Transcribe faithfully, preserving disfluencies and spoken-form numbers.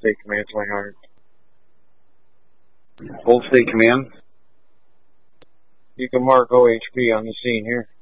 State Command twenty hundred. Gold State Command. You can mark O H P on the scene here.